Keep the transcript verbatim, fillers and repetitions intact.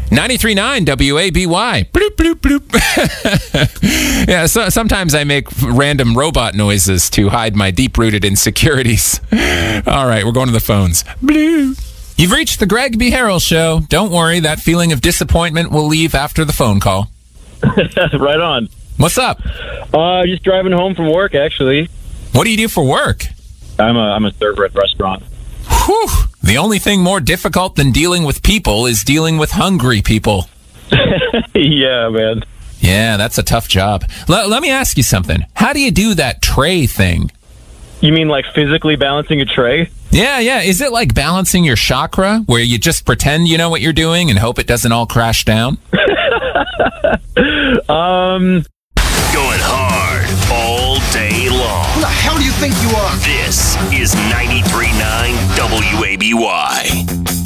ninety-three point nine W A B Y. Bloop, bloop, bloop. Yeah, so, sometimes I make random robot noises to hide my deep-rooted insecurities. All right, we're going to the phones. Bloop. You've reached the Greg B. Harrell Show. Don't worry, that feeling of disappointment will leave after the phone call. Right on. What's up? Uh, just driving home from work, actually. What do you do for work? I'm a I'm a server at a restaurant. Whew. The only thing more difficult than dealing with people is dealing with hungry people. Yeah, man. Yeah, that's a tough job. L- let me ask you something. How do you do that tray thing? You mean like physically balancing a tray? Yeah, yeah. Is it like balancing your chakra, where you just pretend you know what you're doing and hope it doesn't all crash down? um... Going hard all day long. Who the hell do you think you are? This is ninety-three point nine W A B Y.